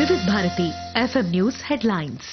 వివిధ Bharati FM news headlines.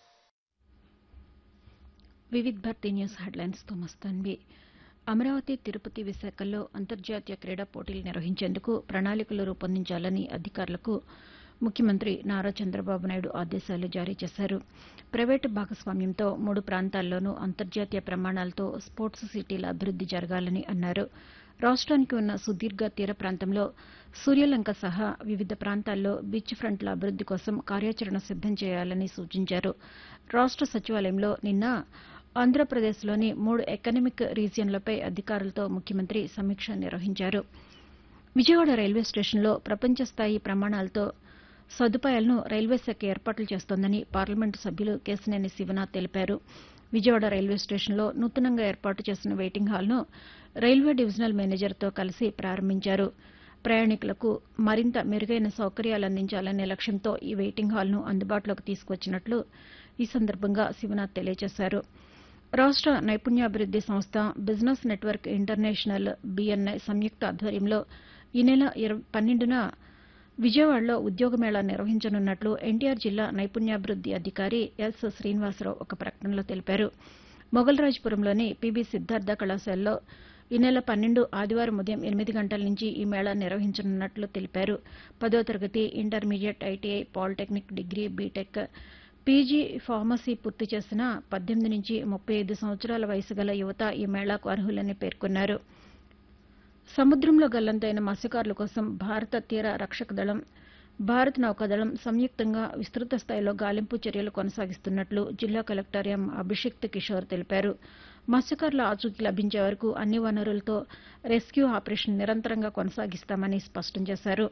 Vividh Bharati news హెడ్లైన్స్తో మస్తాన్వి. Amaravati, Tirupati, విశాఖల్లో అంతర్జాతీయ క్రీడా పోటీలు నిర్వహించేందుకు ప్రణాళికలు రూపొందించాలని అధికారులకు ముఖ్యమంత్రి నారా చంద్రబాబు నాయుడు ఆదేశాలు జారీ చేశారు. ప్రైవేటు భాగస్వామ్యంతో 3 ప్రాంతాల్లోనూ అంతర్జాతీయ ప్రమాణాలతో స్పోర్ట్స్ సిటీల అభివృద్ది జరగాలని అన్నారు. రాష్ట్రానికి ఉన్న సుదీర్ఘ తీర ప్రాంతంలో సూర్యలంక సహా వివిధ ప్రాంతాల్లో బీచ్ ఫ్రంట్ల అభివృద్ది కోసం కార్యాచరణ సిద్దం చేయాలని సూచించారు. రాష్ట్ర సచివాలయంలో నిన్న ఆంధ్రప్రదేశ్లోని 3 ఎకనామిక్ రీజియన్లపై అధికారులతో ముఖ్యమంత్రి సమీక్ష నిర్వహించారు. విజయవాడ రైల్వే స్టేషన్లో ప్రపంచ స్థాయి ప్రమాణాలతో సదుపాయాలను రైల్వే శాఖ ఏర్పాట్లు చేస్తోందని పార్లమెంటు సభ్యులు కేశినేని శివనాథ్ తెలిపారు. విజయవాడ రైల్వే స్టేషన్లో నూతనంగా ఏర్పాటు చేసిన వెయిటింగ్ హాల్ను రైల్వే డివిజనల్ మేనేజర్తో కలిసి ప్రారంభించారు. ప్రయాణికులకు మరింత మెరుగైన సౌకర్యాలు అందించాలనే లక్ష్యంతో ఈ వెయిటింగ్ హాల్ను అందుబాటులోకి తీసుకువచ్చినట్లు ఈ సందర్భంగా శివనాథ్ తెలియజేశారు. రాష్ట్ర నైపుణ్యాభివృద్ది సంస్థ, బిజినెస్ నెట్వర్క్ ఇంటర్నేషనల్ (BNI) సంయుక్త ఆధ్వర్యంలో ఈ నెల 12న విజయవాడలో ఉద్యోగ మేళా నిర్వహించనున్నట్లు ఎన్టీఆర్ జిల్లా నైపుణ్యాభివృద్ది అధికారి ఎస్. శ్రీనివాసరావు ఒక ప్రకటనలో తెలిపారు. మొగల్రాజ్పురంలోని పీబీ సిద్ధార్థ కళాశాలలో ఈ నెల 12 ఆదివారం ఉదయం 8 గంటల నుంచి ఈ మేళా నిర్వహించనున్నట్లు తెలిపారు. 10వ తరగతి, intermediate, ITI, polytechnic, degree, BTech, PG, pharmacy పూర్తి చేసిన 18 నుంచి 35 సంవత్సరాల వయసు గల యువత ఈ మేళాకు అర్హులని పేర్కొన్నారు. సముద్రంలో గల్లంతైన మత్స్యకారుల కోసం భారత తీర రక్షక దళం, భారత నౌకాదళం సంయుక్తంగా విస్తృత స్థాయిలో గాలింపు చర్యలు కొనసాగిస్తున్నట్లు జిల్లా కలెక్టర్ ఎం. అభిషిక్త్ కిషోర్ తెలిపారు. మత్స్యకారుల ఆచూకీ లభించే వరకు అన్ని వనరులతో రెస్క్యూ ఆపరేషన్ నిరంతరంగా కొనసాగిస్తామని స్పష్టం చేశారు.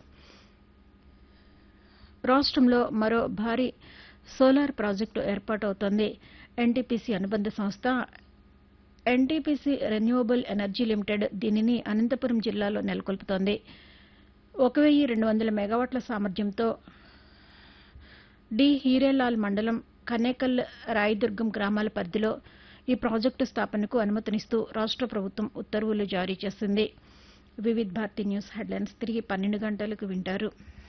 రాష్ట్రంలో మరో భారీ సోలార్ ప్రాజెక్టు ఏర్పాటవుతోంది. ఎన్టీపీసీ అనుబంధ సంస్థ ఎన్టీపీసీ రెన్యూవబుల్ ఎనర్జీ లిమిటెడ్ దీనిని అనంతపురం జిల్లాలో నెలకొల్పుతోంది. 1200 మెగావాట్ల సామర్థ్యంతో డి. హీరేలాల్ మండలం కనేకల్, రాయదుర్గం గ్రామాల పరిధిలో ఈ ప్రాజెక్టు స్థాపనకు అనుమతినిస్తూ రాష్ట్ర ప్రభుత్వం ఉత్తర్వులు జారీ చేసింది. వివిధ భారతి న్యూస్ హెడ్లైన్స్ తిరిగి 12 గంటలకు వింటారు.